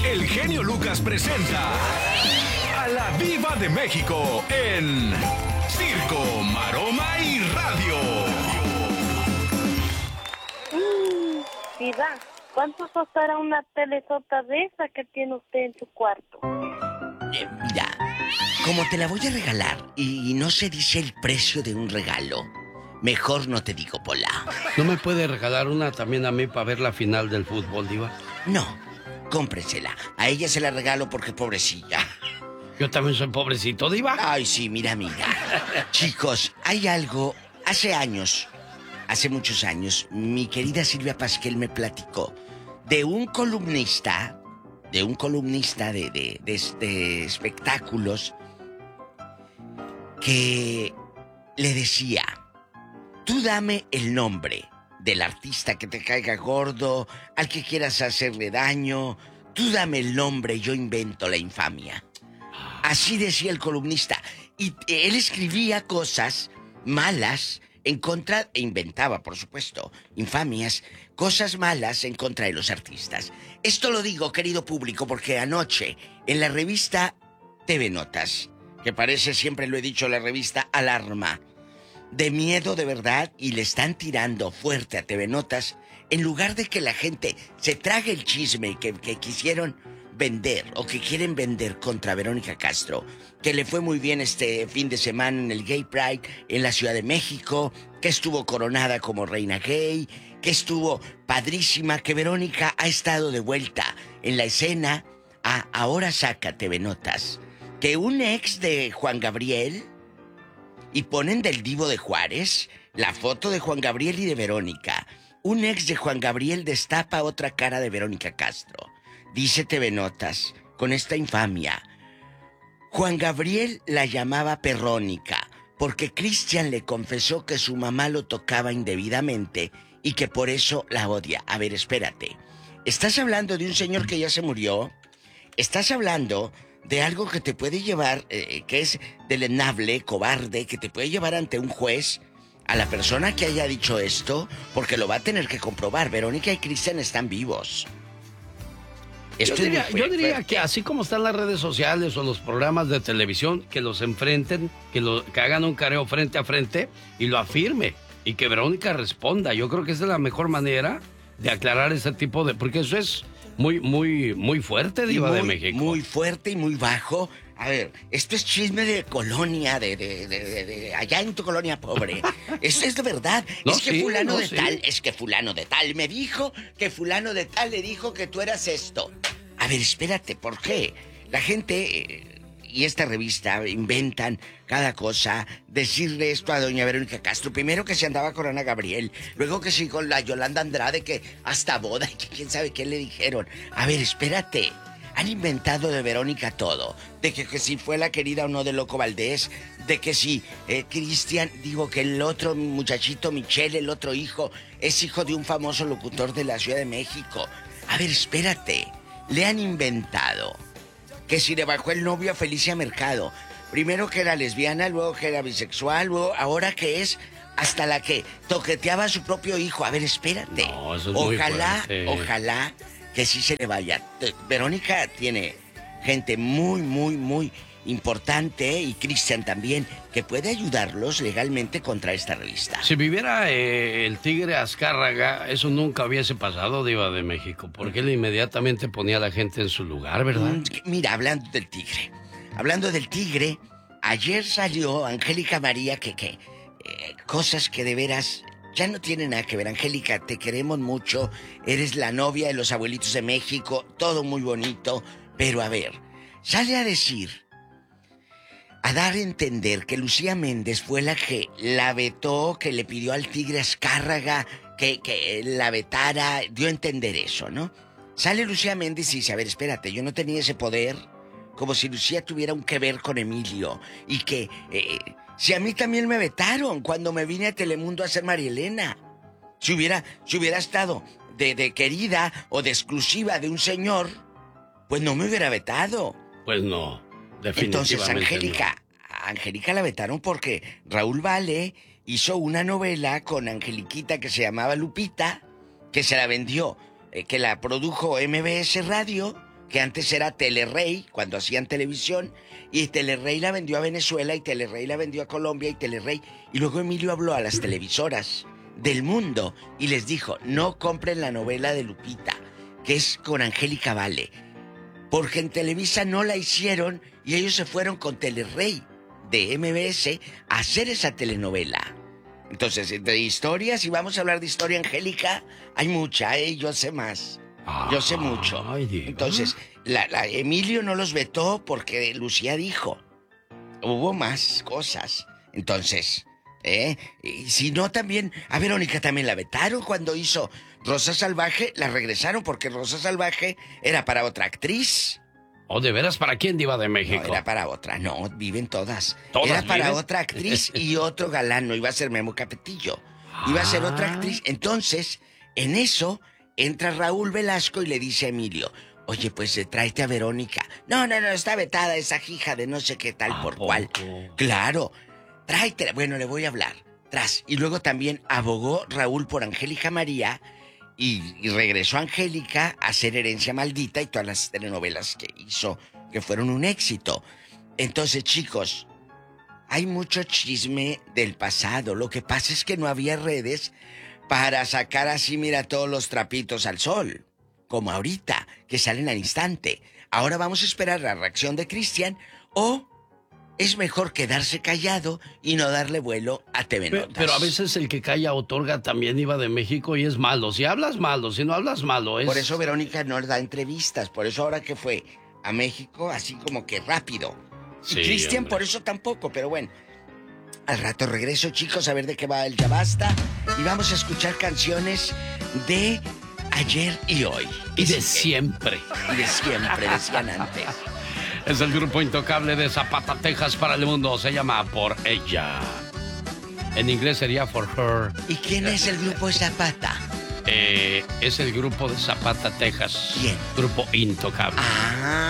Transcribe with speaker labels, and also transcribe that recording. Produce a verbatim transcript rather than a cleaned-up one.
Speaker 1: el genio Lucas presenta a la Diva de México en Circo, Maroma y Radio.
Speaker 2: Mm, Diva, ¿cuánto costará una telesota de esa que tiene usted en su cuarto?
Speaker 3: Eh, mira, como te la voy a regalar y, y no se dice el precio de un regalo, mejor no te digo, Pola.
Speaker 4: ¿No me puede regalar una también a mí para ver la final del fútbol, Diva?
Speaker 3: No, cómpresela. A ella se la regalo porque pobrecilla.
Speaker 4: Yo también soy pobrecito, Diva.
Speaker 3: Ay, sí, mira, mira. Chicos, hay algo. Hace años, hace muchos años, mi querida Silvia Pasquel me platicó de un columnista, de un columnista de, de, de, de espectáculos que le decía: tú dame el nombre del artista que te caiga gordo, al que quieras hacerle daño, tú dame el nombre y yo invento la infamia. Así decía el columnista. Y él escribía cosas malas en contra, e inventaba, por supuesto, infamias, cosas malas en contra de los artistas. Esto lo digo, querido público, porque anoche, en la revista T V Notas, que parece, siempre lo he dicho, la revista Alarma, de miedo de verdad, y le están tirando fuerte a T V Notas, en lugar de que la gente se trague el chisme que, que quisieron vender o que quieren vender contra Verónica Castro, que le fue muy bien este fin de semana en el Gay Pride en la Ciudad de México, que estuvo coronada como reina gay, que estuvo padrísima, que Verónica ha estado de vuelta en la escena. Ah, ahora saca T V Notas que un ex de Juan Gabriel, y ponen del Divo de Juárez la foto de Juan Gabriel y de Verónica. Un ex de Juan Gabriel destapa otra cara de Verónica Castro. Dice T V Notas, con esta infamia: Juan Gabriel la llamaba Perrónica porque Cristian le confesó que su mamá lo tocaba indebidamente y que por eso la odia. A ver, espérate. ¿Estás hablando de un señor que ya se murió? ¿Estás hablando de algo que te puede llevar, eh, que es deleznable, cobarde, que te puede llevar ante un juez a la persona que haya dicho esto? Porque lo va a tener que comprobar. Verónica y Cristian están vivos.
Speaker 4: Yo diría, yo diría que así como están las redes sociales o los programas de televisión, que los enfrenten, que, lo, que hagan un careo frente a frente y lo afirme, y que Verónica responda. Yo creo que esa es la mejor manera de aclarar ese tipo de... Porque eso es muy, muy, muy fuerte, Diva
Speaker 3: muy,
Speaker 4: de México.
Speaker 3: Muy fuerte y muy bajo. A ver, esto es chisme de colonia, de, de, de, de, de allá en tu colonia pobre. Eso es de verdad.
Speaker 4: No,
Speaker 3: es que
Speaker 4: sí,
Speaker 3: fulano
Speaker 4: no,
Speaker 3: de
Speaker 4: sí.
Speaker 3: tal, es que fulano de tal me dijo que fulano de tal le dijo que tú eras esto. A ver, espérate, ¿por qué? La gente eh, y esta revista inventan cada cosa. Decirle esto a doña Verónica Castro. Primero que se andaba con Ana Gabriel. Luego que sí con la Yolanda Andrade, que hasta boda y que quién sabe qué le dijeron. A ver, espérate. Han inventado de Verónica todo. De que, que si fue la querida o no de Loco Valdés. De que si eh, Cristian, digo que el otro muchachito, Michelle, el otro hijo, es hijo de un famoso locutor de la Ciudad de México. A ver, espérate. Le han inventado que si le bajó el novio a Felicia Mercado. Primero que era lesbiana, luego que era bisexual, luego ahora que es hasta la que toqueteaba a su propio hijo. A ver, espérate.
Speaker 4: No, eso es
Speaker 3: ojalá,
Speaker 4: muy fuerte.
Speaker 3: ojalá que sí se le vaya. Verónica tiene gente muy, muy, muy importante, y Cristian también, que puede ayudarlos legalmente contra esta revista.
Speaker 4: Si viviera eh, el tigre Azcárraga, eso nunca hubiese pasado, Diva de México, porque él inmediatamente ponía a la gente en su lugar, ¿verdad?
Speaker 3: Mm, mira, hablando del tigre, hablando del tigre, ayer salió Angélica María, que, que eh, cosas que de veras ya no tienen nada que ver. Angélica, te queremos mucho, eres la novia de los abuelitos de México, todo muy bonito, pero a ver, sale a decir, a dar a entender que Lucía Méndez fue la que la vetó, que le pidió al tigre Azcárraga que, que la vetara, dio a entender eso, ¿no? Sale Lucía Méndez y dice, a ver, espérate, yo no tenía ese poder, como si Lucía tuviera un que ver con Emilio, y que, eh, si a mí también me vetaron cuando me vine a Telemundo a ser María Elena, si hubiera, si hubiera estado de, de querida o de exclusiva de un señor, pues no me hubiera vetado.
Speaker 4: Pues no.
Speaker 3: Entonces, Angélica,
Speaker 4: no.
Speaker 3: Angélica la vetaron porque Raúl Vale hizo una novela con Angeliquita que se llamaba Lupita, que se la vendió, eh, que la produjo M B S Radio, que antes era Telerrey, cuando hacían televisión, y Telerrey la vendió a Venezuela, y Telerrey la vendió a Colombia, y Telerrey... Y luego Emilio habló a las televisoras del mundo y les dijo, no compren la novela de Lupita, que es con Angélica Vale, porque en Televisa no la hicieron y ellos se fueron con Telerrey de M B S a hacer esa telenovela. Entonces, de historias, y vamos a hablar de historia angélica, hay mucha, ¿eh? Yo sé más. Yo sé mucho.
Speaker 4: Ay,
Speaker 3: entonces, la, la Emilio no los vetó porque Lucía dijo. Hubo más cosas. Entonces, ¿eh? Y si no, también... A Verónica también la vetaron cuando hizo Rosa Salvaje. La regresaron porque Rosa Salvaje era para otra actriz.
Speaker 4: ¿O de veras para quién, Diva de México?
Speaker 3: No, era para otra. No, viven todas.
Speaker 4: ¿Todas
Speaker 3: era para
Speaker 4: viven?
Speaker 3: otra actriz y otro galán. No iba a ser Memo Capetillo. Iba a ser otra actriz. Entonces, en eso, entra Raúl Velasco y le dice a Emilio, oye, pues tráete a Verónica. No, no, no, está vetada esa hija de no sé qué tal por
Speaker 4: poco?
Speaker 3: cual. Claro, tráetela. Bueno, le voy a hablar. Tras. Y luego también abogó Raúl por Angélica María y, y regresó Angélica a hacer Herencia Maldita y todas las telenovelas que hizo, que fueron un éxito. Entonces, chicos, hay mucho chisme del pasado. Lo que pasa es que no había redes para sacar así, mira, todos los trapitos al sol. Como ahorita, que salen al instante. Ahora vamos a esperar la reacción de Cristian, o es mejor quedarse callado y no darle vuelo a T V Notas.
Speaker 4: Pero, pero a veces el que calla otorga también, Iba de México, y es malo. Si hablas malo, si no hablas malo, es...
Speaker 3: Por eso Verónica no le da entrevistas. Por eso ahora que fue a México, así como que rápido.
Speaker 4: Sí,
Speaker 3: y Cristian por eso tampoco, pero bueno. Al rato regreso, chicos, a ver de qué va el Ya Basta. Y vamos a escuchar canciones de ayer y hoy.
Speaker 4: Y de siempre.
Speaker 3: Y de siempre, decían antes.
Speaker 4: Es el grupo intocable de Zapata, Texas, para el mundo. Se llama Por Ella. En inglés sería For Her.
Speaker 3: ¿Y quién es el grupo de Zapata?
Speaker 4: Eh, es el grupo de Zapata, Texas.
Speaker 3: ¿Quién?
Speaker 4: Grupo intocable.
Speaker 3: Ah.